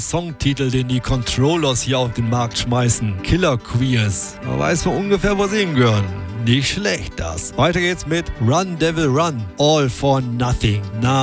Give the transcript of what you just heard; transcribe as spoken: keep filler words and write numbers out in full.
Songtitel, den die Controllers hier auf den Markt schmeißen. Killer Queers. Da weiß man ungefähr, wo sie hingehören. Nicht schlecht das. Weiter geht's mit Run Devil Run. All for Nothing. Na